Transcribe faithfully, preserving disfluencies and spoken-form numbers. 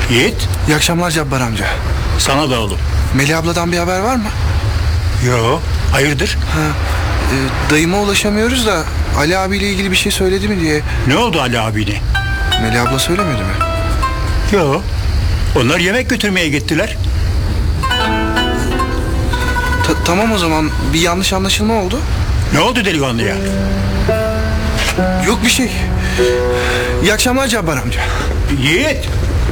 Yiğit, İyi akşamlar Cabbar amca. sana da oğlum. Melih abladan bir haber var mı? Yo, hayırdır? Ha, e, dayıma ulaşamıyoruz da Ali abiyle ilgili bir şey söyledi mi diye. Ne oldu Ali abine? Melih abla söylemedi mi? Yo, onlar yemek götürmeye gittiler. Ta- tamam o zaman, bir yanlış anlaşılma oldu. Ne oldu delikanlıya? Yok bir şey. İyi akşamlar Cabbar amca. Yiğit,